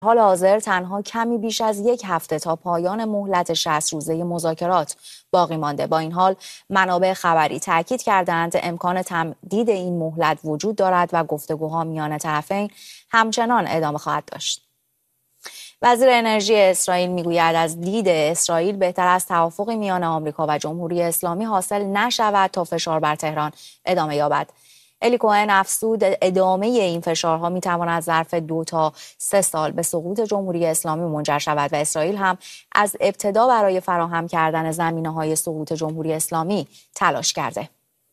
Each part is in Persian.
حال حاضر تنها کمی بیش از یک هفته تا پایان مهلت 60 روزه مذاکرات باقی مانده. با این حال منابع خبری تاکید کردند امکان تمدید این مهلت وجود دارد و گفتگوها میان طرفین همچنان ادامه خواهد داشت. وزیر انرژی اسرائیل میگوید از دید اسرائیل بهتر است توافقی میان آمریکا و جمهوری اسلامی حاصل نشود تا فشار بر تهران ادامه یابد. الی کوهن افزود ادامه این فشارها میتواند ظرف 2 تا 3 سال به سقوط جمهوری اسلامی منجر شود و اسرائیل هم از ابتدا برای فراهم کردن زمینه‌های سقوط جمهوری اسلامی تلاش کرده.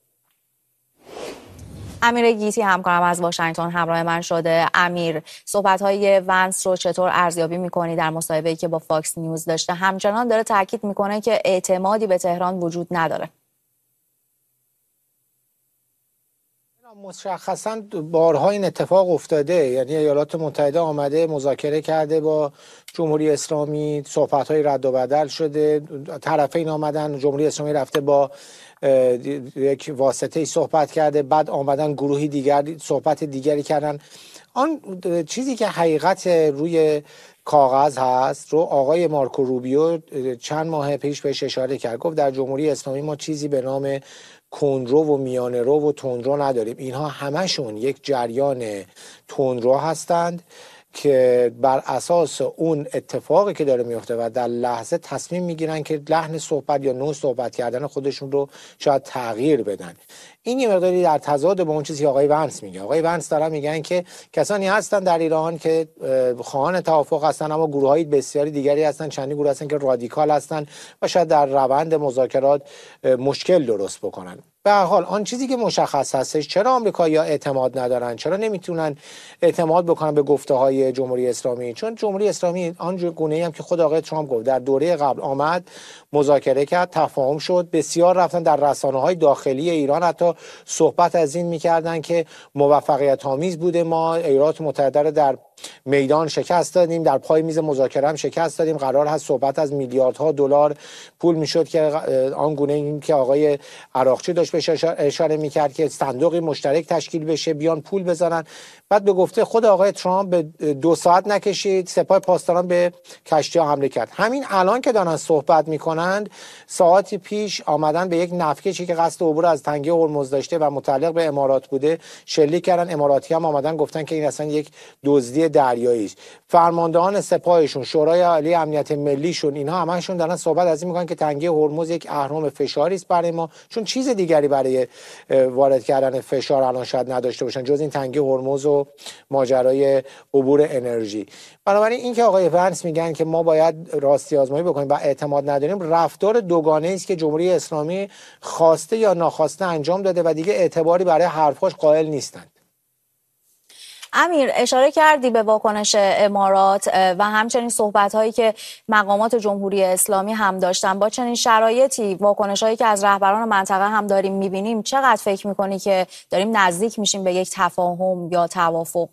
امیر گیتی همکارم از واشنگتن همراه من شده. امیر، صحبت‌های ونس رو چطور ارزیابی می‌کنی در مصاحبه‌ای که با فاکس نیوز داشته؟ همچنان داره تاکید می‌کنه که اعتمادی به تهران وجود نداره. مشخصا بارها این اتفاق افتاده، یعنی ایالات متحده آمده مذاکره کرده با جمهوری اسلامی، صحبت‌های رد و بدل شده، طرفین آمدن، جمهوری اسلامی رفته با یک واسطه‌ای صحبت کرده، بعد آمدن گروهی دیگر صحبت دیگری کردن. آن چیزی که حقیقت روی کاغذ هست رو آقای مارکو روبیو چند ماه پیش بهش اشاره کرد. گفت در جمهوری اسلامی ما چیزی به نام کندرو و میانه رو و تندرو نداریم. اینها همشون یک جریان تندرو هستند که بر اساس اون اتفاقی که داره میفته و در لحظه تصمیم میگیرن که لحن صحبت یا نوع صحبت کردن خودشون رو شاید تغییر بدن. این یه مقداری در تضاد با اون چیزی که آقای ونس میگه. آقای ونس دارن میگن که کسانی هستن در ایران که خواهان توافق هستن، اما گروه‌های بسیاری دیگری هستن، چندین گروه هستن که رادیکال هستن و شاید در روند مذاکرات مشکل درست بکنن. به هر حال آن چیزی که مشخص هستش، چرا آمریکایی‌ها اعتماد ندارن، چرا نمیتونن اعتماد بکنن به گفته‌های جمهوری اسلامی؟ چون جمهوری اسلامی آن گونه‌ای هم که خود آقای ترامپ گفت در دوره قبل آمد، مذاکره کرد، تفاهم شد، بسیار رفتن در رسانه‌های داخلی ایران حتی صحبت از این می‌کردن که موفقیت آمیز بوده، ما ایالات متحده رو در میدان شکست دادیم، در پای میز مذاکره هم شکست دادیم، قرار هست صحبت از میلیاردها دلار پول میشد که آن گونه این که آقای عراقچی داشت بهش اشاره میکرد که صندوقی مشترک تشکیل بشه، بیان پول بذارن. بعد به گفته خود آقای ترامپ به 2 ساعت نکشید، سپاه پاسداران به کشتی ها حمله کرد. همین الان که دارن صحبت میکنند، ساعتی پیش آمدن به یک نفتکشی که قصد عبور از تنگه هرمز داشته و متعلق به امارات بوده شلیک کردن. اماراتی هم آمدن گفتن که این اصلا یک دزدی دریایی است. فرماندهان سپاهشون، شورای عالی امنیت ملیشون، اینها همشون دارن صحبت از این میکنن که تنگه هرمز یک اهرم فشاری است برای ما، چون چیز دیگری برای وارد کردن فشار الان شاید نداشته باشن جز این تنگه هرمز و ماجرای عبور انرژی. بنابراین اینکه آقای ونس میگن که ما باید راستی آزمایی بکنیم و اعتماد نداریم، رفتار دوگانه است که جمهوری اسلامی خواسته یا ناخواسته انجام داده و دیگه اعتباری برای حرفاش قائل نیستند. امیر، اشاره کردی به واکنش امارات و همچنین صحبت‌هایی که مقامات جمهوری اسلامی هم داشتن. با چنین شرایطی، واکنش‌هایی که از رهبران منطقه هم داریم می‌بینیم، چقدر فکر می‌کنی که داریم نزدیک میشیم به یک تفاهم یا توافق؟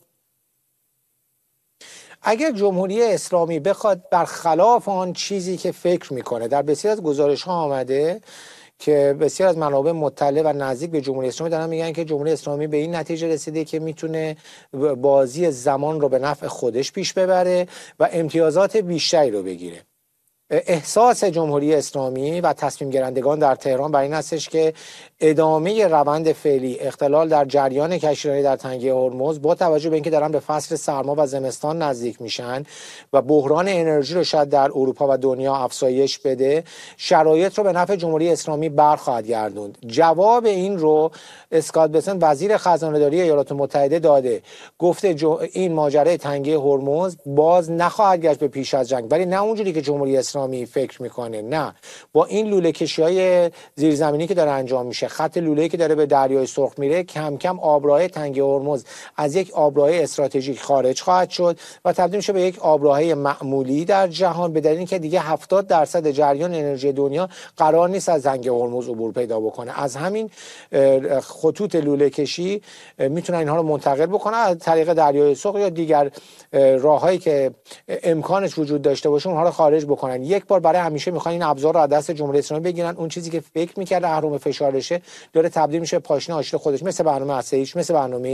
اگر جمهوری اسلامی بخواد برخلاف آن چیزی که فکر میکنه، در بسیار از گزارش‌ها آمده که بسیار از منابع مطلع و نزدیک به جمهوری اسلامی دارن میگن که جمهوری اسلامی به این نتیجه رسیده که میتونه بازی زمان رو به نفع خودش پیش ببره و امتیازات بیشتری رو بگیره. احساس جمهوری اسلامی و تصمیم گیرندگان در تهران بر این هستش که ادامه روند فعلی، اختلال در جریان کشتیرانی در تنگه هرمز، با توجه به اینکه دارن به فصل سرما و زمستان نزدیک میشن و بحران انرژی رو شاید در اروپا و دنیا افزایش بده، شرایط رو به نفع جمهوری اسلامی برخواهد گردوند. جواب این رو اسکات بسنت، وزیر خزانه‌داری ایالات متحده، داده. گفته این ماجرای تنگه هرمز باز نخواهد گشت به پیش از جنگ، ولی نه اونجوری که جمهوری اسلامی فکر میکنه. نه، با این لوله کشی‌های زیرزمینی که داره انجام میشه، خط لوله‌ای که داره به دریای سرخ میره، کم کم آبراه تنگه هرمز از یک آبراه استراتژیک خارج خواهد شد و تبدیل میشه به یک آبراه معمولی در جهان، به دلیل اینکه دیگه 70% جریان انرژی دنیا قرار نیست از تنگه هرمز عبور پیدا بکنه. از همین خطوط لوله کشی میتونن اینها رو منتقل بکنن از طریق دریای سرخ یا دیگر راههایی که امکانش وجود داشته باشه اونها رو خارج بکنن. یک بار برای همیشه میخوان این ابزار رو از دست جمهوری اسلامی بگیرن. اون چیزی که فکر میکرد اهرم فشارشه داره تبدیل میشه پاشنه آشیل خودش، مثل برنامه اسیش، مثل برنامه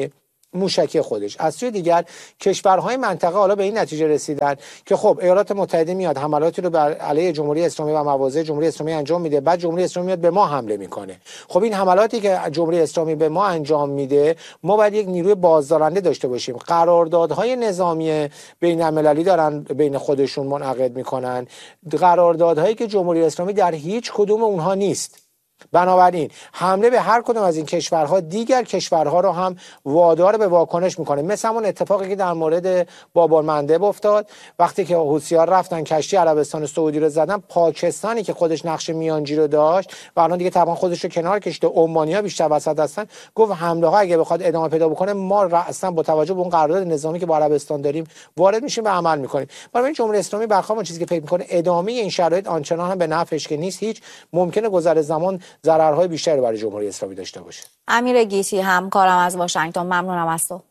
موشکی خودش. از سوی دیگر کشورهای منطقه حالا به این نتیجه رسیدن که خب ایالات متحده میاد حملاتی رو بر علیه جمهوری اسلامی و مواضع جمهوری اسلامی انجام میده، بعد جمهوری اسلامی میاد به ما حمله میکنه. خب این حملاتی که جمهوری اسلامی به ما انجام میده، ما باید یک نیروی بازدارنده داشته باشیم. قراردادهای نظامی بین المللی دارن بین خودشون منعقد میکنن، قراردادهایی که جمهوری اسلامی در هیچ کدوم اونها نیست. بنابراین حمله به هر کدوم از این کشورها دیگر کشورها رو هم وادار به واکنش میکنه. مثل همون اتفاقی که در مورد باب المندب افتاد وقتی که حوثی‌ها رفتن کشتی عربستان سعودی رو زدن، پاکستانی که خودش نقش میانجی رو داشت و الان دیگه طبعا خودش رو کنار کشیده، عمانی‌ها بیشتر وسط هستن، گفت حمله ها اگه بخواد ادامه پیدا بکنه ما اصلا با توجه به اون قرارداد نظامی که با عربستان داریم وارد میشیم و عمل میکنیم. برای جمهوری اسلامی برخلاف اون چیزی که فکر میکنه ادامه این شرایط آنچنان هم به نفعش که نیست، هیچ ممکنه گذر زمان ضررهای بیشتری برای جمهوری اسلامی داشته باشه. امیر گیتی همکارم از واشنگتن، ممنونم از تو.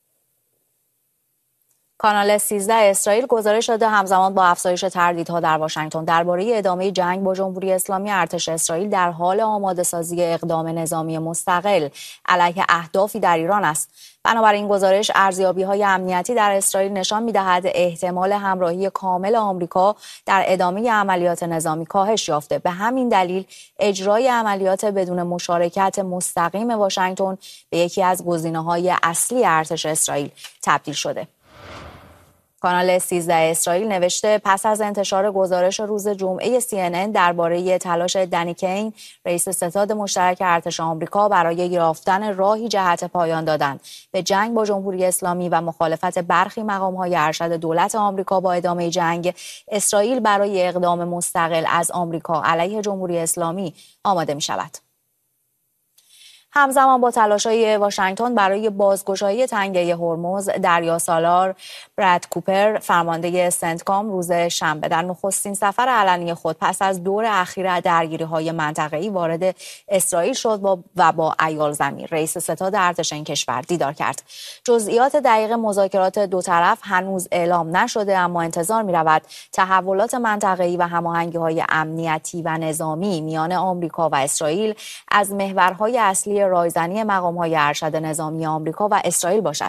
کانال 13 اسرائیل گزارش داده همزمان با افزایش تردیدها در واشنگتن درباره ادامه جنگ با جمهوری اسلامی، ارتش اسرائیل در حال آماده سازی اقدام نظامی مستقل علیه اهدافی در ایران است. بنابراین گزارش ارزیابی‌های امنیتی در اسرائیل نشان می‌دهد احتمال همراهی کامل آمریکا در ادامه عملیات نظامی کاهش یافته. به همین دلیل اجرای عملیات بدون مشارکت مستقیم واشنگتن به یکی از گزینه‌های اصلی ارتش اسرائیل تبدیل شده. کانال 13 اسرائیل نوشته پس از انتشار گزارش روز جمعه CNN درباره تلاش دنی کین، رئیس ستاد مشترک ارتش آمریکا برای یافتن راهی جهت پایان دادن به جنگ با جمهوری اسلامی و مخالفت برخی مقام‌های ارشد دولت آمریکا با ادامه جنگ، اسرائیل برای اقدام مستقل از آمریکا علیه جمهوری اسلامی آماده می‌شود. همزمان با تلاش‌های واشنگتن برای بازگشایی تنگه هرمز، دریاسالار براد کوپر، فرمانده سنتکام، روز شنبه در نخستین سفر علنی خود پس از دور اخیر درگیری‌های منطقه‌ای وارد اسرائیل شد و با ایال زمین، رئیس ستاد ارتش این کشور، دیدار کرد. جزئیات دقیق مذاکرات دو طرف هنوز اعلام نشده، اما انتظار می‌رود تحولات منطقه‌ای و هماهنگی‌های امنیتی و نظامی میان آمریکا و اسرائیل از محورهای اصلی رایزنی مقام‌های ارشد نظامی آمریکا و اسرائیل باشد.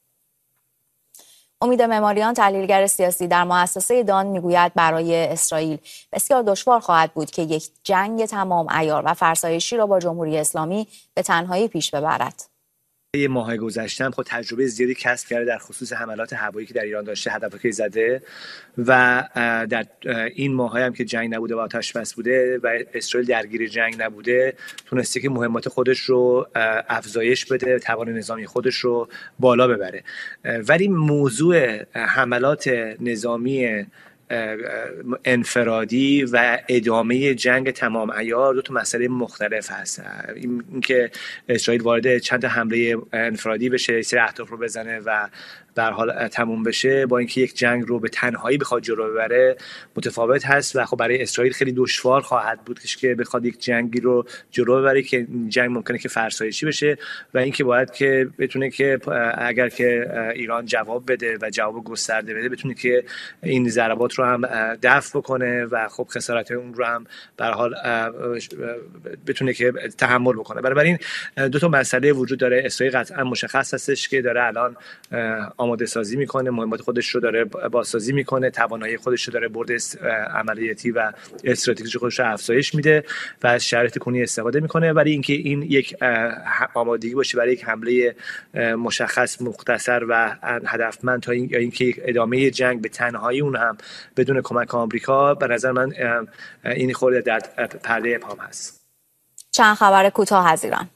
امید معماریان، تحلیلگر سیاسی در مؤسسه دان، میگوید برای اسرائیل بسیار دشوار خواهد بود که یک جنگ تمام عیار و فرسایشی را با جمهوری اسلامی به تنهایی پیش ببرد. یه ماه گذشته خود تجربه زیادی کسب کرده در خصوص حملات هوایی که در ایران داشته، هدفی زده و در این ماه‌های هم که جنگ نبوده و آتش بس بوده و اسرائیل درگیر جنگ نبوده، تونسته که مهمات خودش رو افزایش بده، توان نظامی خودش رو بالا ببره. ولی موضوع حملات نظامی انفرادی و ادامه جنگ تمام عیار دو تا مسئله مختلف هست. این که اسرائیل وارد چند حمله انفرادی بشه، سری اهداف رو بزنه و در حال تموم بشه، با اینکه یک جنگ رو به تنهایی بخواد جلو ببره متفاوت هست و خب برای اسرائیل خیلی دشوار خواهد بود که بخواد یک جنگی رو جلو ببره که جنگ ممکنه که فرسایشی بشه و اینکه باید که بتونه که اگر که ایران جواب بده و جواب گسترده بده، بتونه که این ضربات رو هم دفع بکنه و خب خسارت اون رو هم به هر حال بتونه که تحمل بکنه. بنابراین دو تا مسئله وجود داره. اسرائیل قطعا مشخص هستش که داره الان آماده سازی میکنه، مهمات خودش رو داره بازسازی میکنه، توانایی خودش رو داره برد عملیاتی و استراتژیک خودش رو افزایش میده و از شرایط کنونی استفاده میکنه. ولی اینکه این یک آمادگی باشه برای یک حمله مشخص، مختصر و هدفمند تا اینکه ادامه جنگ به تنهایی اون هم بدون کمک آمریکا، به نظر من این خورده در پرده ابهام هست. چند خبر کوتاه از ایران.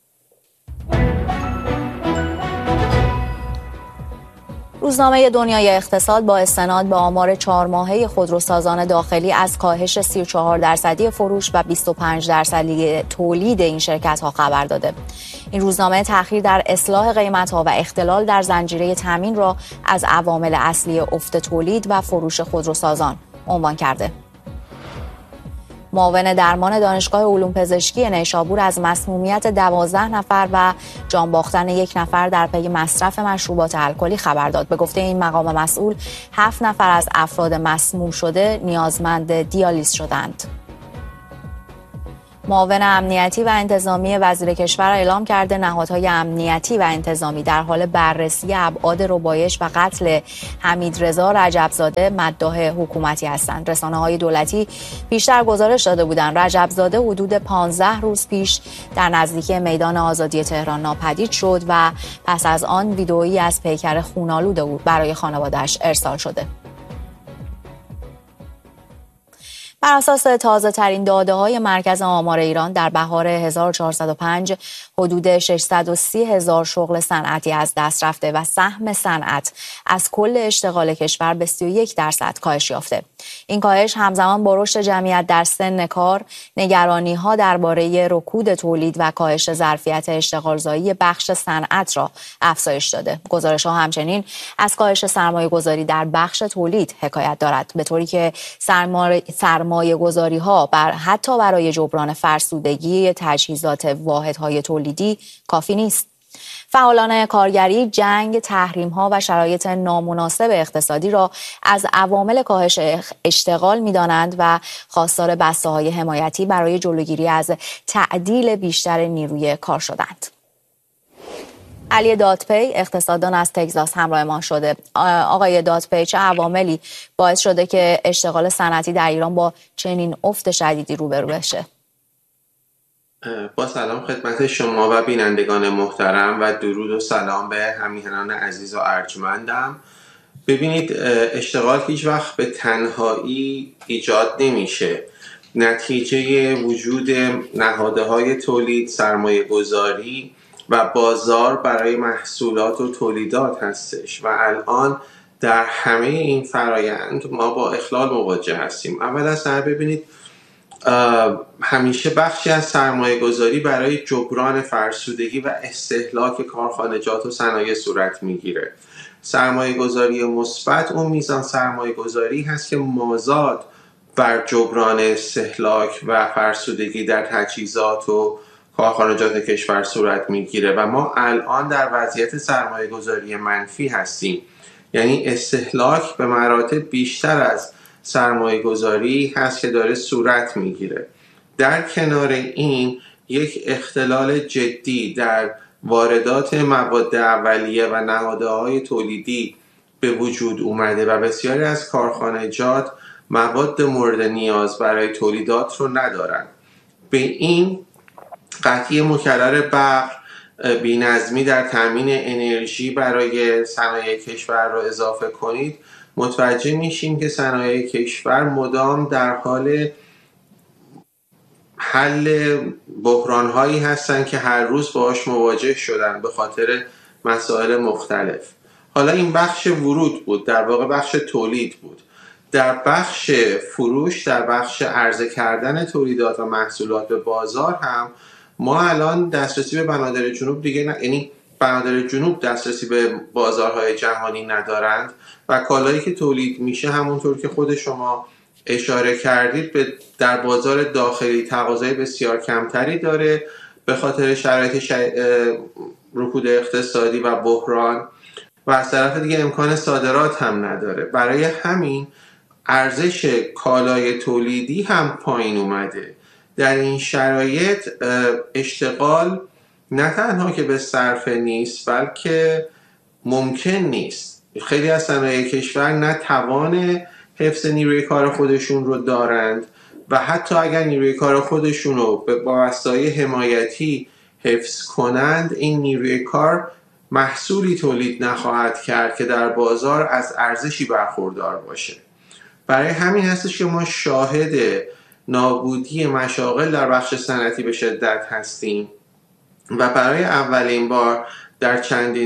روزنامه دنیای اقتصاد با استناد به آمار 4 ماهه خودروسازان داخلی از کاهش 34% فروش و 25% تولید این شرکت‌ها خبر داده. این روزنامه تأخیر در اصلاح قیمت‌ها و اختلال در زنجیره تامین را از عوامل اصلی افت تولید و فروش خودروسازان عنوان کرده. معاون درمان دانشگاه علوم پزشکی نیشابور از مسمومیت 12 نفر و جان باختن 1 نفر در پی مصرف مشروبات الکلی خبر داد. به گفته این مقام مسئول، 7 نفر از افراد مسموم شده نیازمند دیالیز شدند. معاون امنیتی و انتظامی وزیر کشور اعلام کرده نهادهای امنیتی و انتظامی در حال بررسی ابعاد ربایش و قتل حمیدرضا رجبزاده مداح حکومتی هستند. رسانه‌های دولتی بیشتر گزارش داده بودند رجبزاده حدود 15 روز پیش در نزدیکی میدان آزادی تهران ناپدید شد و پس از آن ویدئویی از پیکر خون‌آلود او برای خانواده‌اش ارسال شده. بر اساس تازه ترین داده های مرکز آمار ایران در بهار 1405 حدود 630,000 شغل صنعتی از دست رفته و سهم صنعت از کل اشتغال کشور به 31% کاهش یافته. این کاهش همزمان با رشد جمعیت در سن کار، نگرانی ها درباره رکود تولید و کاهش ظرفیت اشتغالزایی بخش صنعت را افزایش داده. گزارش ها همچنین از کاهش سرمایه گذاری در بخش تولید حکایت دارد، به طوری که سرمایه گذاری ها حتی برای جبران فرسودگی تجهیزات واحدهای تولیدی کافی نیست. فعالان کارگری جنگ، تحریم‌ها و شرایط نامناسب اقتصادی را از عوامل کاهش اشتغال می‌دانند و خواستار بسته‌های حمایتی برای جلوگیری از تعدیل بیشتر نیروی کار شدند. علی دادپی اقتصاددان از تگزاس همراه ما شده. آقای دادپی، چه عواملی باعث شده که اشتغال صنعتی در ایران با چنین افت شدیدی روبرو بشه؟ با سلام خدمت شما و بینندگان محترم و درود و سلام به همیهنان عزیز و ارجمندم. ببینید، اشتغال هیچ وقت به تنهایی ایجاد نمیشه. نتیجه وجود نهادهای تولید، سرمایه گذاری و بازار برای محصولات و تولیدات هستش و الان در همه این فرایند ما با اخلال مواجه هستیم. اول از همه ببینید، همیشه بخشی از سرمایه گذاری برای جبران فرسودگی و استهلاک کارخانجات و صنایع صورت میگیره. سرمایه گذاری مثبت اون میزان سرمایه گذاری هست که مازاد بر جبران استهلاک و فرسودگی در تجهیزات و کارخانجات کشور صورت میگیره و ما الان در وضعیت سرمایه گذاری منفی هستیم. یعنی استهلاک به مراتب بیشتر از سرمایه گذاری هست که داره صورت میگیره. در کنار این یک اختلال جدی در واردات مواد اولیه و نهادهای تولیدی به وجود اومده و بسیاری از کارخانجات مواد مورد نیاز برای تولیدات رو ندارن. به این قطعی مکرر برق، بی‌نظمی در تامین انرژی برای صنایع کشور رو اضافه کنید، متوجه میشیم که صنایع کشور مدام در حال حل بحران‌هایی هستن که هر روز باهاش مواجه شدن به خاطر مسائل مختلف. حالا این بخش ورود بود، در واقع بخش تولید بود. در بخش فروش، در بخش عرضه کردن تولیدات و محصولات به بازار هم ما الان دسترسی به بنادر جنوب دیگه یعنی بنادر جنوب دسترسی به بازارهای جهانی ندارند و کالایی که تولید میشه همونطور که خود شما اشاره کردید در بازار داخلی تقاضای بسیار کمتری داره به خاطر شرایط رکود اقتصادی و بحران و از طرف دیگه امکان صادرات هم نداره. برای همین ارزش کالای تولیدی هم پایین اومده. در این شرایط اشتغال نه تنها که به صرفه نیست بلکه ممکن نیست. خیلی از صنایع کشور نه توان حفظ نیروی کار خودشون رو دارند و حتی اگر نیروی کار خودشون رو با وسایل حمایتی حفظ کنند، این نیروی کار محصولی تولید نخواهد کرد که در بازار از ارزشی برخوردار باشه. برای همین هستش که ما شاهد نابودی مشاغل در بخش صنعتی به شدت هستیم و برای اولین بار در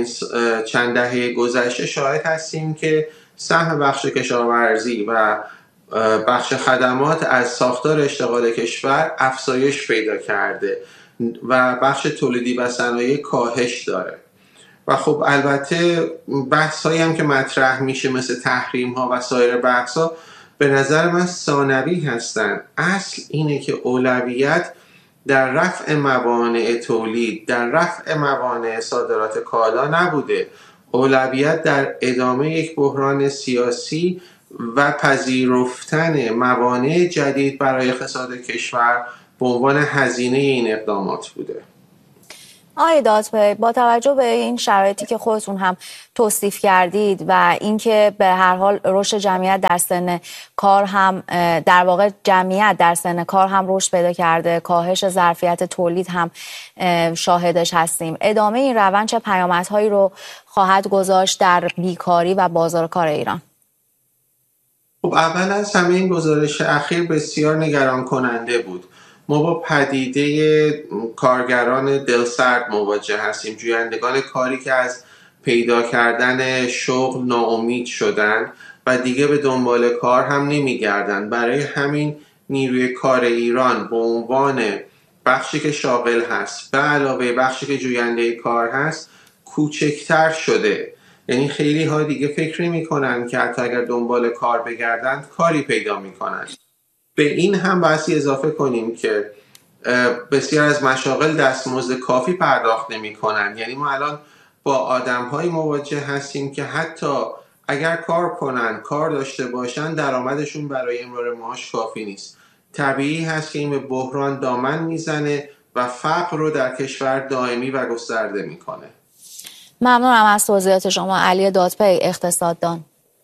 چند دهه گذشته شاهد هستیم که سهم بخش کشاورزی و بخش خدمات از ساختار اشتغال کشور افزایش پیدا کرده و بخش تولیدی و صنایع کاهش داره. و خب البته بحث هایی هم که مطرح میشه مثل تحریم ها و سایر بحث ها به نظر من ثانوی هستن. اصل اینه که اولویت در رفع موانع تولید، در رفع موانع صادرات کالا نبوده. اولویت در ادامه یک بحران سیاسی و پذیرفتن موانع جدید برای اقتصاد کشور به عنوان هزینه این اقدامات بوده. آقای دادپی، با توجه به این شرایطی که خودتون هم توصیف کردید و اینکه به هر حال رشد جمعیت در سن کار هم در واقع جمعیت در سن کار هم رشد پیدا کرده، کاهش ظرفیت تولید هم شاهدش هستیم، ادامه این روند چه پیامدهایی رو خواهد گذاشت در بیکاری و بازار کار ایران؟ خب اول از همه این گزارش اخیر بسیار نگران کننده بود. ما با پدیده کارگران دلسرد مواجه هستیم، جویندگان کاری که از پیدا کردن شغل ناامید شدن و دیگه به دنبال کار هم نمیگردن. برای همین نیروی کار ایران به عنوان بخشی که شاغل هست به علاوه بخشی که جوینده کار هست کوچکتر شده. یعنی خیلی ها دیگه فکر نمی کنن که حتی اگر دنبال کار بگردن کاری پیدا می کنن. به این هم باید اضافه کنیم که بسیار از مشاغل دستمزد کافی پرداخت نمی کنن. یعنی ما الان با آدم های مواجه هستیم که حتی اگر کار کنن، کار داشته باشن، درآمدشون برای امرار معاش کافی نیست. طبیعی هست که این به بحران دامن میزنه و فقر رو در کشور دائمی و گسترده میکنه. ممنونم از توضیحات شما. علی دادپی، اقتصاددان.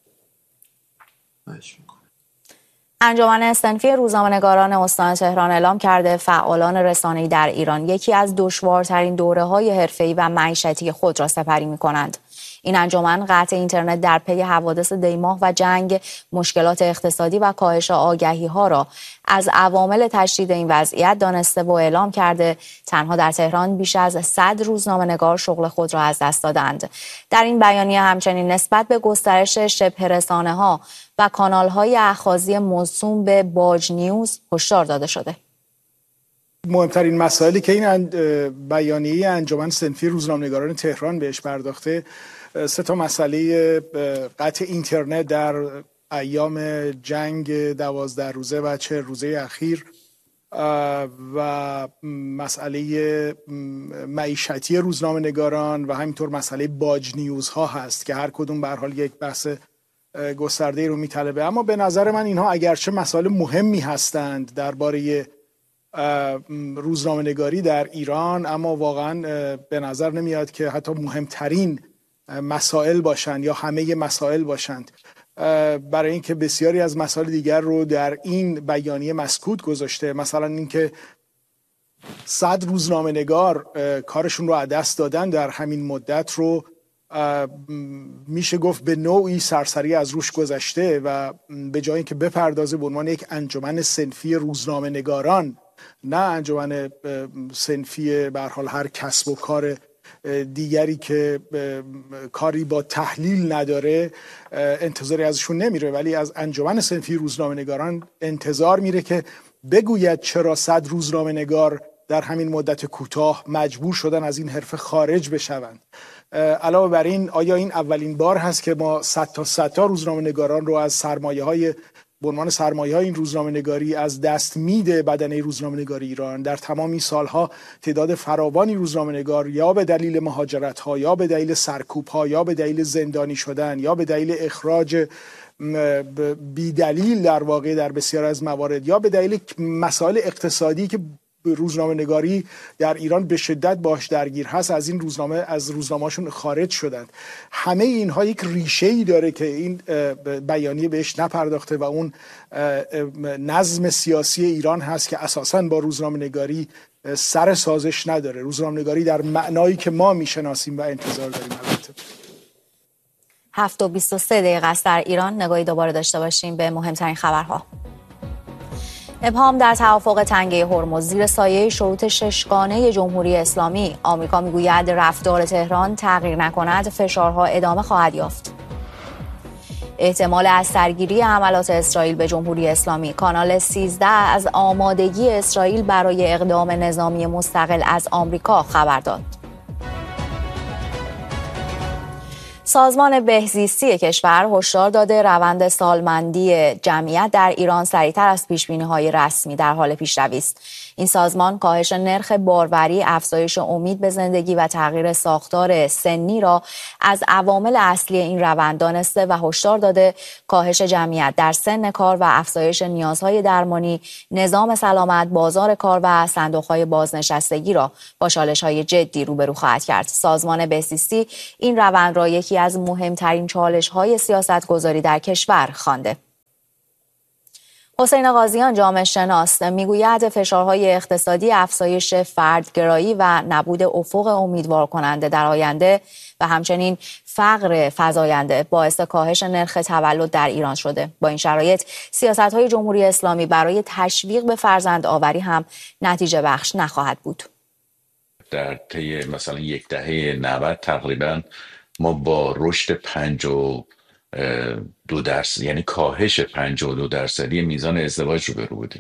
انجمن صنفی روزنامه‌نگاران استان تهران اعلام کرده فعالان رسانه‌ای در ایران یکی از دشوارترین دوره‌های حرفه‌ای و معیشتی خود را سپری می‌کنند. این انجمن قطع اینترنت در پی حوادث دیماه و جنگ، مشکلات اقتصادی و کاهش آگهی‌ها را از عوامل تشدید این وضعیت دانسته و اعلام کرده تنها در تهران بیش از 100 روزنامه‌نگار شغل خود را از دست دادند. در این بیانیه همچنین نسبت به گسترش شبه رسانه‌ها و کانال‌های اخاذی موسوم به باج نیوز هشدار داده شده. مهمترین مسائلی که این بیانیه انجمن صنفی روزنامه‌نگاران تهران بهش پرداخته 3 مسئله: قطع اینترنت در ایام جنگ 12 روزه و 40 روزه اخیر و مسئله معیشتی روزنامه‌نگاران و همینطور مسئله باج نیوزها هست که هر کدوم به هر حال یک بحث گسترده رو میطلبه. اما به نظر من اینها اگرچه مسائل مهمی هستند درباره روزنامه‌نگاری در ایران، اما واقعا به نظر نمیاد که حتی مهمترین مسائل باشند یا همه مسائل باشند، برای اینکه بسیاری از مسائل دیگر رو در این بیانیه مسکوت گذاشته. مثلا اینکه 100 روزنامه‌نگار کارشون رو از دست دادن در همین مدت رو میشه گفت به نوعی سرسری از روش گذشته و به جای اینکه بپردازه به عنوان یک انجمن صنفی روزنامه‌نگاران، نه انجمن صنفی به هر حال هر کسب و کار دیگری که کاری با تحلیل نداره انتظاری ازشون نمیره، ولی از انجمن صنفی روزنامه‌نگاران انتظار میره که بگوید چرا 100 روزنامه‌نگار در همین مدت کوتاه مجبور شدن از این حرفه خارج بشوند. علاوه بر این، آیا این اولین بار هست که ما 100 تا روزنامه‌نگاران رو از سرمایه‌های به عنوان سرمایه‌های این روزنامه‌نگاری از دست میده بدنه روزنامه‌نگاری ایران؟ در تمام این سالها تعداد فراوانی روزنامه‌نگار یا به دلیل مهاجرت‌ها یا به دلیل سرکوب‌ها یا به دلیل زندانی شدن یا به دلیل اخراج بی دلیل در واقع در بسیار از موارد یا به دلیل مسائل اقتصادی که روزنامه‌نگاری در ایران به شدت باش درگیر هست از این روزنامه‌شون خارج شدند. همه اینها یک ریشه‌ای داره که این بیانیه بهش نپرداخته و اون نظم سیاسی ایران هست که اساساً با روزنامه‌نگاری سر سازش نداره. روزنامه‌نگاری در معنایی که ما میشناسیم و انتظار داریم. البته 7:23 است در ایران. نگاهی دوباره داشته باشیم به مهمترین خبرها. ابهام در توافق تنگه هرمز زیر سایه شروط ششگانه جمهوری اسلامی. آمریکا میگوید رفتار تهران تغییر نکند فشارها ادامه خواهد یافت. احتمال از سرگیری حملات اسرائیل به جمهوری اسلامی. کانال 13 از آمادگی اسرائیل برای اقدام نظامی مستقل از آمریکا خبر داد. سازمان بهزیستی کشور هشدار داده روند سالمندی جمعیت در ایران سریعتر از پیشبینی‌های رسمی در حال پیشروی است. این سازمان کاهش نرخ باروری، افزایش امید به زندگی و تغییر ساختار سنی را از عوامل اصلی این روند دانسته و هشدار داده کاهش جمعیت در سن کار و افزایش نیازهای درمانی، نظام سلامت، بازار کار و صندوق‌های بازنشستگی را با چالش‌های جدی روبرو خواهد کرد. سازمان بهزیستی این روند را یکی از مهمترین چالش‌های سیاست‌گذاری در کشور خوانده. حسین قاضیان جامعه شناس میگوید فشارهای اقتصادی، افزایش فردگرایی و نبود افق امیدوار کننده در آینده و همچنین فقر فزاینده باعث کاهش نرخ تولد در ایران شده. با این شرایط سیاست‌های جمهوری اسلامی برای تشویق به فرزندآوری هم نتیجه بخش نخواهد بود. در طی مثلا یک دهه 90 تقریبا ما با رشد 52%، یعنی کاهش 52% میزان ازدواج روبرو بودیم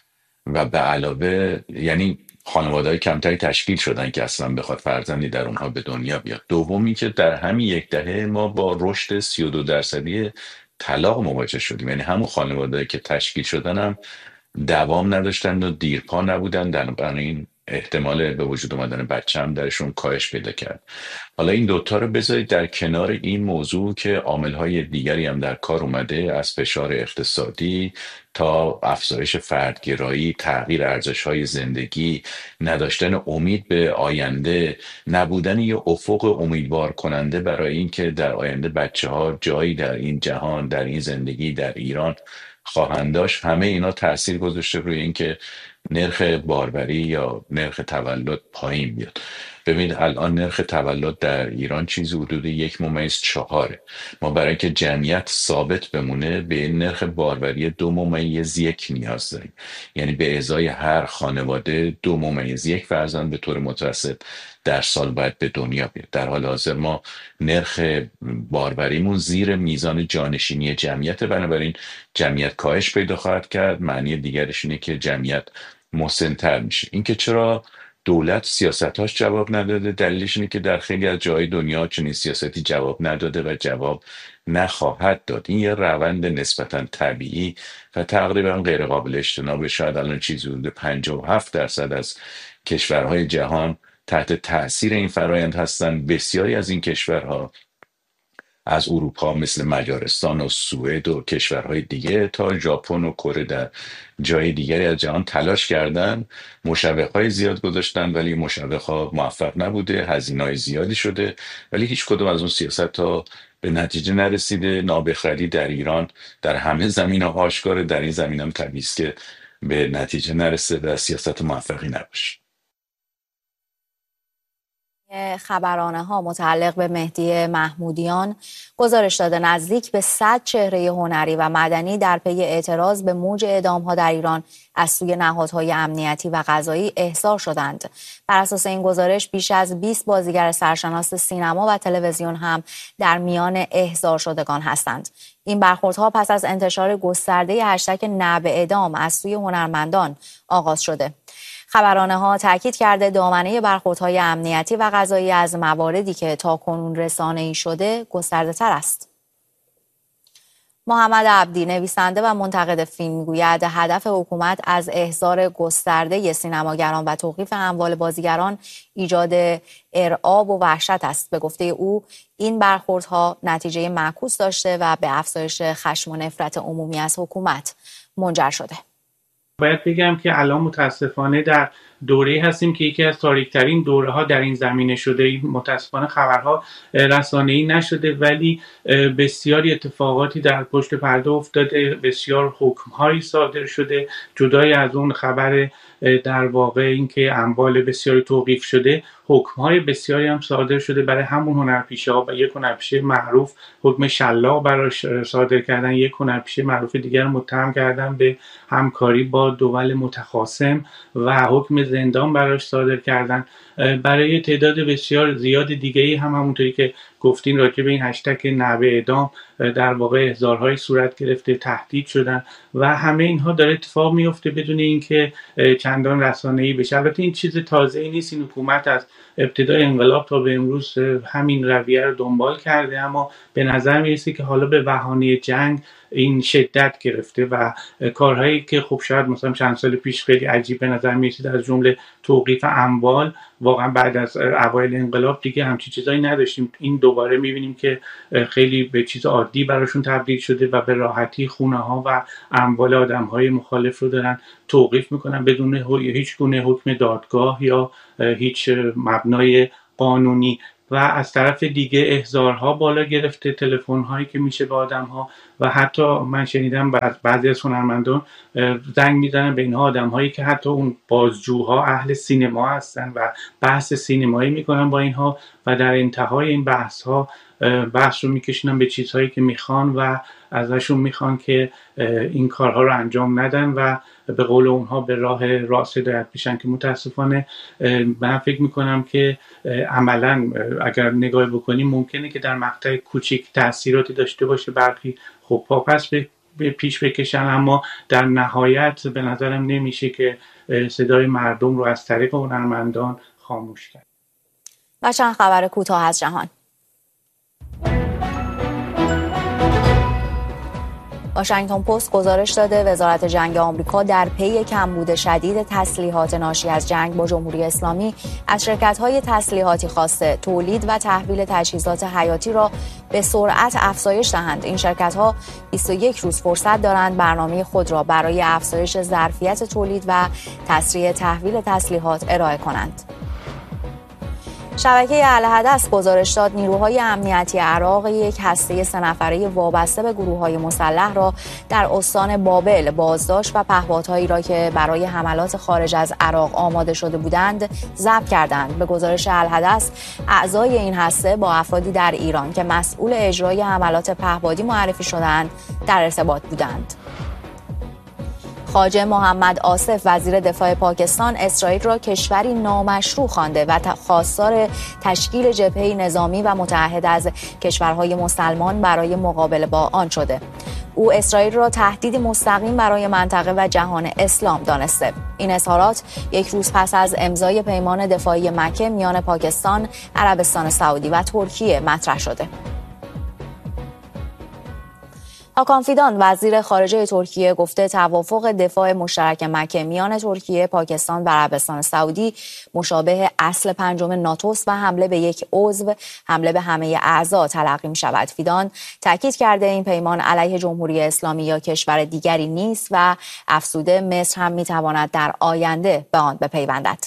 و به علاوه یعنی خانواده‌های کمتری تشکیل شدن که اصلا بخواد فرزندی در اونها به دنیا بیاد. دومی که در همین یک دهه ما با رشد 32% طلاق مواجه شدیم، یعنی همون خانواده‌ای که تشکیل شدن هم دوام نداشتن و دیرپا نبودن، بنابراین احتمال به وجود اومدن بچه هم درشون کاهش پیدا کرد. حالا این دوتا رو بذارید در کنار این موضوع که عامل‌های دیگری هم در کار اومده، از فشار اقتصادی تا افزایش فردگرایی، تغییر ارزش‌های زندگی، نداشتن امید به آینده، نبودن یه افق امیدوار کننده برای اینکه در آینده بچه‌ها جایی در این جهان، در این زندگی، در ایران خواهند داشت. همه اینا تأثیر گذاشته روی اینکه نرخ باروری یا نرخ تولد پایین بیاد. ببینید الان نرخ تولد در ایران چیزی حدود 1.4. ما برای اینکه جمعیت ثابت بمونه به نرخ باروری 2.1 نیاز داریم، یعنی به ازای هر خانواده 2.1 فرزند به طور متوسط در سال باید به دنیا بیاد. در حال حاضر ما نرخ باروریمون زیر میزان جانشینی جمعیت، بنابراین جمعیت کاهش پیدا خواهد کرد. معنی دیگرش اینه که جمعیت مسن‌تر میشه. اینکه چرا دولت سیاستاش جواب نداده، دلیلش اینه که در خیلی از جای دنیا چنین سیاستی جواب نداده و جواب نخواهد داد. این یه روند نسبتا طبیعی و تقریبا غیر قابل اجتناب. شاید الان چیزی حدود 57% از کشورهای جهان تحت تأثیر این فرایند هستند. بسیاری از این کشورها از اروپا مثل مجارستان و سوئد و کشورهای دیگه تا ژاپن و کره در جای دیگری از جهان تلاش کردن، مشوق‌های زیاد گذاشتن، ولی مشوق‌ها موفق نبوده، هزینه‌های زیادی شده، ولی هیچ کدوم از اون سیاست‌ها به نتیجه نرسیده. نابخردی در ایران در همه زمینه‌ها آشکاره، در این زمینه هم طبیعی است که به نتیجه نرسیده و سیاست موفقی نباشه. خبرانه ها متعلق به مهدی محمودیان گزارش داده نزدیک به 100 چهره هنری و مدنی در پی اعتراض به موج اعدام ها در ایران از سوی نهادهای امنیتی و قضایی احضار شدند. بر اساس این گزارش بیش از 20 بازیگر سرشناس سینما و تلویزیون هم در میان احضار شدگان هستند. این برخوردها پس از انتشار گسترده هشتگ نه به اعدام از سوی هنرمندان آغاز شده. خبرانه ها تاکید کرده دامنه برخوردهای امنیتی و قضایی از مواردی که تاکنون رسانه‌ای شده گسترده تر است. محمد عبدی نویسنده و منتقد فیلم میگوید هدف حکومت از احضار گسترده سینماگران و توقیف اموال بازیگران ایجاد ارعاب و وحشت است. به گفته او این برخوردها نتیجه معکوس داشته و به افزایش خشم و نفرت عمومی از حکومت منجر شده. باید بگم که الان متاسفانه در دوره هستیم که یکی از تاریک‌ترین دوره‌ها در این زمینه شده. متاسفانه خبرها رسانه‌ای نشده، ولی بسیاری اتفاقاتی در پشت پرده افتاده، بسیار حکم‌هایی صادر شده. جدای از اون خبر در واقع اینکه اموال بسیاری توقیف شده، حکم‌های بسیاری هم صادر شده برای همون هنرپیشه‌ها. و یک هنرپیشه معروف حکم شلاق براش صادر کردن، یک هنرپیشه معروف دیگر متهم کردن به همکاری با دول متخاصم و حکم زندان براش صادر کردن. برای تعداد بسیار زیاد دیگه‌ای هم همونطوری که گفتین راجع به این هشتگ نحوه اعدام در واقع احضارهای صورت گرفته، تهدید شدن و همه اینها داره اتفاق میفته بدون اینکه چندان رسانه‌ای بشه. البته این چیز تازه‌ای نیست، این حکومت از ابتدای انقلاب تا به امروز همین رویه رو دنبال کرده، اما به نظر میرسه که حالا به بهانه جنگ این شدت گرفته و کارهایی که خب شاید مثلا چند سال پیش خیلی عجیب به نظر میرسید، از جمله توقیف اموال، واقعا بعد از اوایل انقلاب دیگه همچین چیزایی نداشتیم. این دوباره میبینیم که خیلی به چیز عادی براشون تبدیل شده و به راحتی خونه ها و اموال آدم های مخالف رو دارن توقیف میکنن بدون هیچ گونه حکم دادگاه یا هیچ مبنای قانونی. و از طرف دیگه احضارها بالا گرفته، تلفن‌هایی که میشه به آدم‌ها و حتی من شنیدم بعضی از هنرمندان زنگ میزنن به اینها آدم‌هایی که حتی اون بازجوها اهل سینما هستن و بحث سینمایی میکنن با اینها و در انتهای این بحث رو میکشونن به چیزهایی که میخوان و ازشون میخوان که این کارها رو انجام ندن و به قول اونها به راه راست هدایت بشن، که متاسفانه من فکر میکنم که عملا اگر نگاه بکنیم ممکنه که در مقطع کوچیک تأثیراتی داشته باشه، برخی خب پاپس به پیش بکشن، اما در نهایت به نظرم نمیشه که صدای مردم رو از طریق هنرمندان خاموش کرد. و چند خبر کوتاه از جهان. واشنگتن پست گزارش داده وزارت جنگ آمریکا در پی کمبود شدید تسلیحات ناشی از جنگ با جمهوری اسلامی از شرکت‌های تسلیحاتی خواسته تولید و تحویل تجهیزات حیاتی را به سرعت افزایش دهند. این شرکت‌ها 21 روز فرصت دارند برنامه خود را برای افزایش ظرفیت تولید و تسریع تحویل تسلیحات ارائه کنند. شبکه الحدث گزارش داد نیروهای امنیتی عراق یک هسته 3 نفره وابسته به گروه‌های مسلح را در استان بابل بازداشت و پهپادهایی را که برای حملات خارج از عراق آماده شده بودند ضبط کردند. به گزارش الحدث اعضای این هسته با افرادی در ایران که مسئول اجرای حملات پهپادی معرفی شدند در ارتباط بودند. خواجه محمد آصف وزیر دفاع پاکستان اسرائیل را کشوری نامشروع خوانده و خواستار تشکیل جبهه نظامی و متحد از کشورهای مسلمان برای مقابله با آن شده. او اسرائیل را تهدیدی مستقیم برای منطقه و جهان اسلام دانسته. این اظهارات یک روز پس از امضای پیمان دفاعی مکه میان پاکستان، عربستان سعودی و ترکیه مطرح شده. هاکان فیدان وزیر خارجه ترکیه گفته توافق دفاع مشترک مکه میان ترکیه، پاکستان و عربستان سعودی مشابه اصل 5 ناتوست و حمله به یک عضو حمله به همه اعضا تلقی می شود. فیدان تاکید کرده این پیمان علیه جمهوری اسلامی یا کشور دیگری نیست و افزوده مصر هم می تواند در آینده به آن بپیوندد.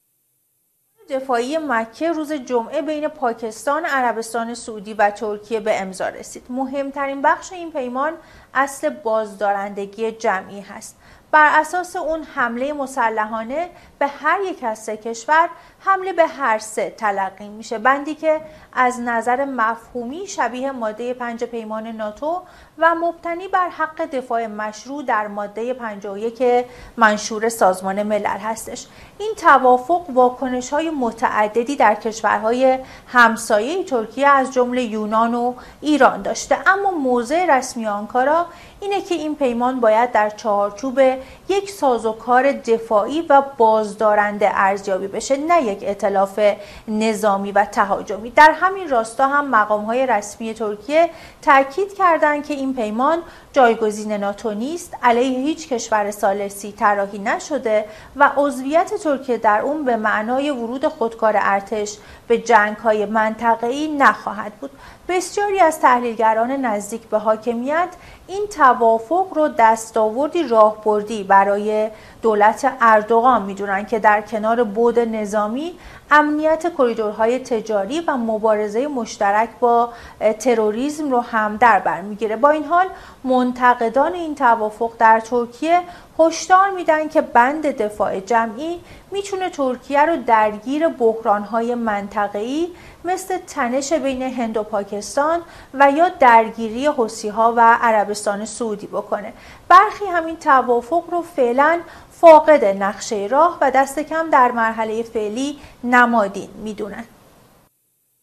دفاعی مکه روز جمعه بین پاکستان، عربستان سعودی و ترکیه به امضا رسید. مهمترین بخش این پیمان اصل بازدارندگی جمعی هست. بر اساس اون حمله مسلحانه به هر یک از 3 کشور حمله به هر 3 تلقی میشه، بندی که از نظر مفهومی شبیه ماده 5 پیمان ناتو و مبتنی بر حق دفاع مشروع در ماده 51 منشور سازمان ملل هستش. این توافق واکنش‌های متعددی در کشورهای همسایه ترکیه از جمله یونان و ایران داشته، اما موضع رسمی آنکارا اینه که این پیمان باید در چارچوب یک سازوکار دفاعی و بازدارنده ارزیابی بشه، نه یک ائتلاف نظامی و تهاجمی. در همین راستا هم مقام‌های رسمی ترکیه تاکید کردند که این پیمان جایگزین ناتو نیست، علیه هیچ کشور ثالثی طراحی نشده و عضویت ترکیه در اون به معنای ورود خودکار ارتش به جنگ‌های منطقه‌ای نخواهد بود. بسیاری از تحلیلگران نزدیک به حاکمیت این توافق رو دستاوردی راهبردی برای دولت اردوغان میدونن که در کنار بعد نظامی، امنیت کریدورهای تجاری و مبارزه مشترک با تروریسم رو هم در بر میگیره. با این حال منتقدان این توافق در ترکیه هشدار میدن که بند دفاع جمعی میتونه ترکیه رو درگیر بحرانهای منطقه‌ای مثل تنش بین هند و پاکستان و یا درگیری حوثی‌ها و عربستان سعودی بکنه. برخی همین توافق رو فعلا فاقد نقشه راه و دست کم در مرحله فعلی نمادین میدونن.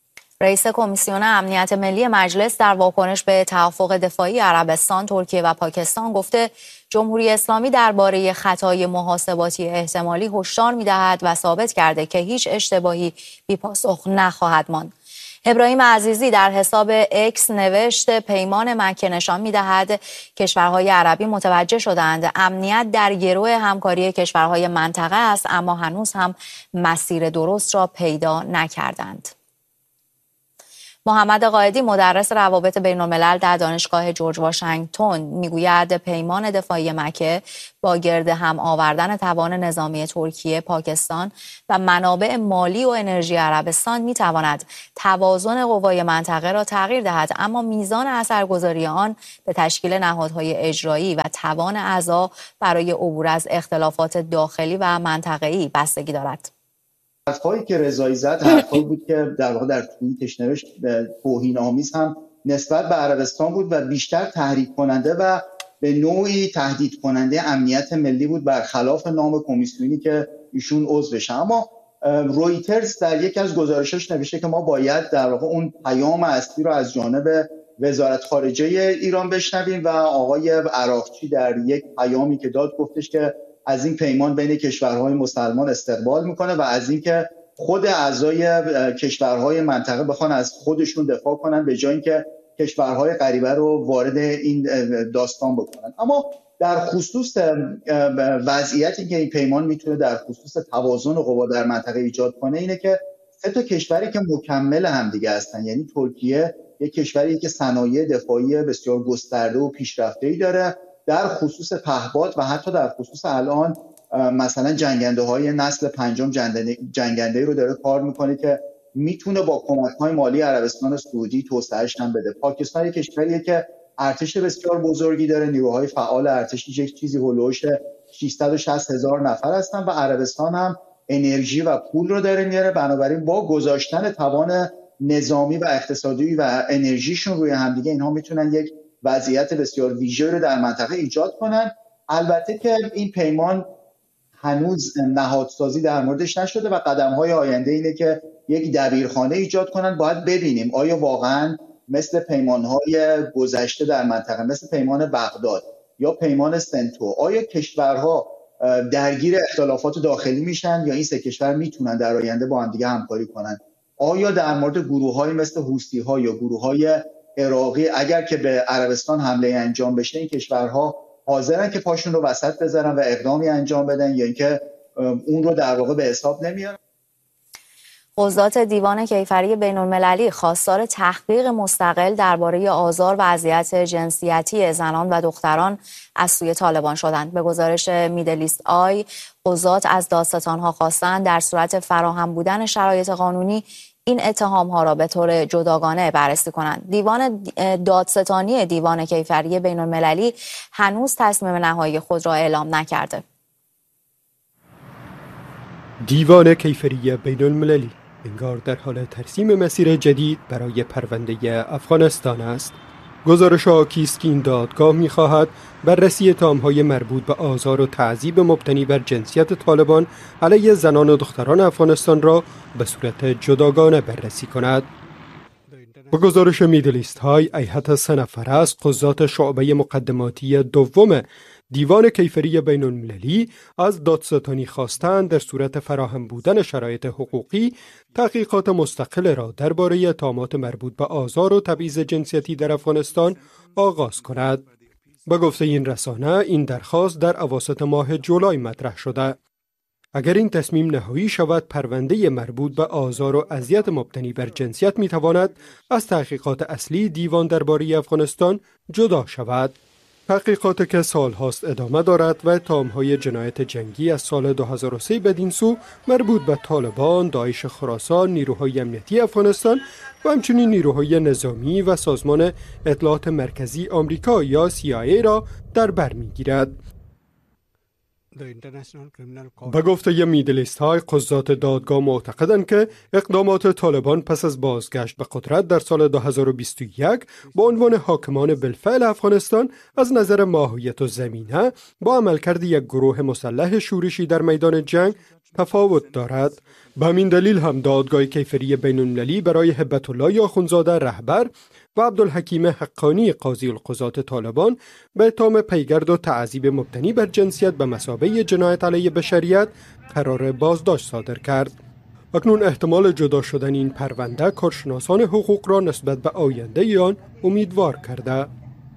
رئیس کمیسیون امنیت ملی مجلس در واکنش به توافق دفاعی عربستان، ترکیه و پاکستان گفته جمهوری اسلامی درباره خطای محاسباتی احتمالی هشدار می‌دهد و ثابت کرده که هیچ اشتباهی بی‌پاسخ نخواهد ماند. ابراهیم عزیزی در حساب اکس نوشت پیمان مکه نشان می‌دهد کشورهای عربی متوجه شدند امنیت در گرو همکاری کشورهای منطقه است، اما هنوز هم مسیر درست را پیدا نکردند. محمد قائدی مدرس روابط بین الملل در دانشگاه جورج واشنگتن میگوید پیمان دفاعی مکه با گرد هم آوردن توان نظامی ترکیه، پاکستان و منابع مالی و انرژی عربستان میتواند توازن قوای منطقه را تغییر دهد، اما میزان اثرگذاری آن به تشکیل نهادهای اجرایی و توان اعضا برای عبور از اختلافات داخلی و منطقه‌ای بستگی دارد. حرفایی که رضایی زد حرفایی بود که در واقع در توییتش نوشت توهین‌آمیز هم نسبت به عربستان بود و بیشتر تحریک کننده و به نوعی تهدید کننده امنیت ملی بود، برخلاف نام کمیسیونی که ایشون عضوشه. اما رویترز در یکی از گزارشاش نوشته که ما باید در واقع اون پیام اصلی رو از جانب وزارت خارجه ایران بشنویم و آقای عراقچی در یک پیامی که داد گفتش که از این پیمان بین کشورهای مسلمان استقبال میکنه و از اینکه خود اعضای کشورهای منطقه بخوان از خودشون دفاع کنن به جای اینکه کشورهای غریبه رو وارد این داستان بکنن. اما در خصوص وضعیتی که این پیمان میتونه در خصوص توازن قوا در منطقه ایجاد کنه اینه که سه تا کشوری که مکمل همدیگه هستن، یعنی ترکیه یک کشوری که صنایع دفاعی بسیار گسترده و پیشرفته‌ای داره در خصوص پهپاد و حتی در خصوص الان مثلا جنگنده‌های نسل پنجم جنگنده رو داره کار میکنه که میتونه با کمک‌های مالی عربستان سعودی توسعه‌اش هم بده. پاکستان یک کشوریه که ارتش بسیار بزرگی داره، نیروهای فعال ارتشی یک چیزی هولوش 660,000 نفر هستن و عربستان هم انرژی و پول رو داره میاره. بنابراین با گذاشتن توان نظامی و اقتصادی و انرژیشون روی همدیگه اینها میتونن یک وضعیت بسیار ویژه رو در منطقه ایجاد کنن. البته که این پیمان هنوز نهادسازی در موردش نشده و قدم‌های آینده اینه که یک دبیرخانه ایجاد کنن. باید ببینیم آیا واقعاً مثل پیمان‌های گذشته در منطقه، مثل پیمان بغداد یا پیمان سنتو، آیا کشورها درگیر اختلافات داخلی میشن یا این سه کشور میتونن در آینده با هم دیگه همکاری کنن؟ آیا در مورد گروه‌های مثل حوثی‌ها یا گروه‌های عراقی اگر که به عربستان حمله انجام بشه این کشورها حاضرن که پاشون رو وسط بذارن و اقدامی انجام بدن یا اینکه اون رو در واقع به حساب نمیارن؟ قضات دیوان کیفری بین‌المللی خواستار تحقیق مستقل درباره آزار و اذیت جنسیتی زنان و دختران از سوی طالبان شدند. به گزارش میدلیست آی، قضات از دادستان‌ها خواستند در صورت فراهم بودن شرایط قانونی این اتهام‌ها را به طور جداگانه بررسی کنند. دیوان دادستانی دیوان کیفری بین‌المللی هنوز تصمیم نهایی خود را اعلام نکرده. دیوان کیفری بین‌المللی انگار در حال ترسیم مسیر جدید برای پرونده افغانستان است. گزارش آکی است که این دادگاه می‌خواهد بررسی اتهام‌های مربوط به آزار و تعذیب مبتنی بر جنسیت طالبان علیه زنان و دختران افغانستان را به صورت جداگانه بررسی کند. با گزارش میدلیست های، ایهت 3 نفر از قضات شعبه مقدماتی دوم دیوان کیفری بین المللی از دادستانی خواستند در صورت فراهم بودن شرایط حقوقی تحقیقات مستقل را درباره اتهامات مربوط به آزار و تبعیض جنسیتی در افغانستان آغاز کند. به گفته این رسانه، این درخواست در اواسط ماه جولای مطرح شده. اگر این تصمیم نهایی شود، پرونده مربوط به آزار و اذیت مبتنی بر جنسیت میتواند از تحقیقات اصلی دیوان درباره افغانستان جدا شود. تحقیقات که سالهاست ادامه دارد و اتهام‌های جنایت جنگی از سال 2003 بدین سو مربوط به طالبان، داعش خراسان، نیروهای امنیتی افغانستان و همچنین نیروهای نظامی و سازمان اطلاعات مرکزی آمریکا یا CIA را در بر می‌گیرد. به گفته میدلیست های قضات دادگاه معتقدند که اقدامات طالبان پس از بازگشت به قدرت در سال 2021 با عنوان حاکمان بالفعل افغانستان از نظر ماهیت و زمینه با عملکرد یک گروه مسلح شورشی در میدان جنگ تفاوت دارد. به همین دلیل هم دادگاه کیفری بین‌المللی برای هبت الله آخوندزاده رهبر و عبدالحکیم حقانی قاضی القضات طالبان به اتهام پیگرد و تعذیب مبتنی بر جنسیت به مثابه جنایت علیه بشریت قرار بازداشت صادر کرد. اکنون احتمال جدا شدن این پرونده کارشناسان حقوق را نسبت به آینده آن امیدوار کرده.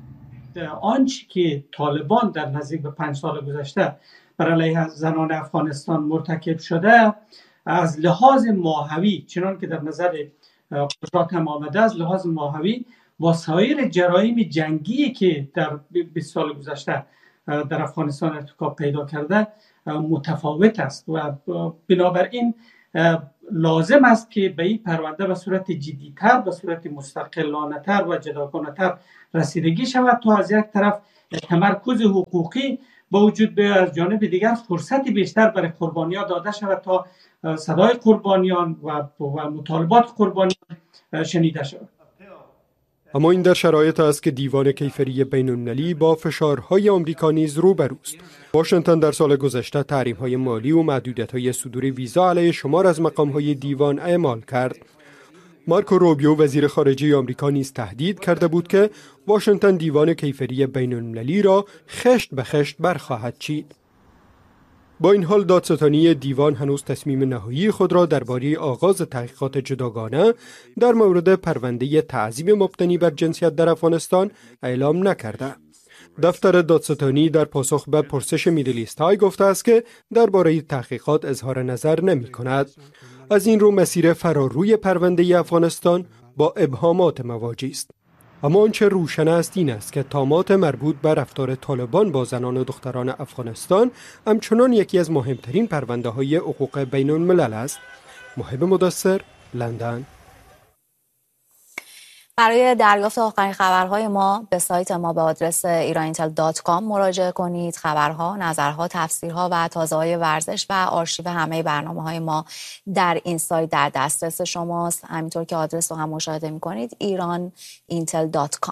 آنچه که طالبان در نزدیک به 5 سال گذشته بر علیه زنان افغانستان مرتکب شده، از لحاظ ماهوی چنان که در نظر قضات هم آمده، از لحاظ ماهوی با سایر جرایم جنگی که در 20 سال گذشته در افغانستان ارتکاب پیدا کرده متفاوت است و بنابراین لازم است که به این پرونده به صورت جدی‌تر، به صورت مستقلانه‌تر و جداگانه‌تر رسیدگی شود تا از یک طرف تمرکز حقوقی با وجود بیاید، از جانب دیگر فرصتی بیشتر برای قربانیان داده شود تا صدای قربانیان و مطالبات قربانیان شنیده شود. اما این در شرایط است که دیوان کیفری بین‌المللی با فشارهای آمریکا نیز روبروست. واشنگتن در سال گذشته تحریم‌های مالی و محدودیت‌های صدور ویزا علیه شمار از مقام‌های دیوان اعمال کرد. مارکو روبیو وزیر خارجه آمریکا نیز تهدید کرده بود که واشنگتن دیوان کیفری بین‌المللی را خشت به خشت برخواهد چید. با این حال دادستانی دیوان هنوز تصمیم نهایی خود را درباره آغاز تحقیقات جداگانه در مورد پرونده تعذیب مبتنی بر جنسیت در افغانستان اعلام نکرده. دفتر دادستانی در پاسخ به پرسش میدلیست های گفته است که درباره تحقیقات اظهار نظر نمی کند. از این رو مسیر فراروی پرونده افغانستان با ابهامات مواجه است. اما آنچه روشن است این است که تهمات مربوط به رفتار طالبان با زنان و دختران افغانستان همچنان یکی از مهمترین پرونده های حقوق بین الملل است. محب مدثر، لندن. برای دریافت آخرین خبرهای ما به سایت ما به آدرس irantel.com مراجعه کنید. خبرها، نظرها، تفسیرها و تازه‌های ورزش و آرشیو همه برنامه‌های ما در این سایت در دسترس شماست. همینطور که آدرس رو هم مشاهده می‌کنید irantel.com.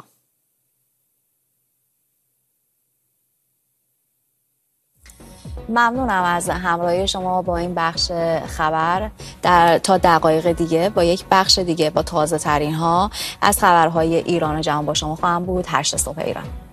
ممنونم از همراهی شما با این بخش خبر. تا دقایق دیگه با یک بخش دیگه با تازه ترین ها از خبرهای ایران و جهان با شما خواهم بود. 8 صبح ایران.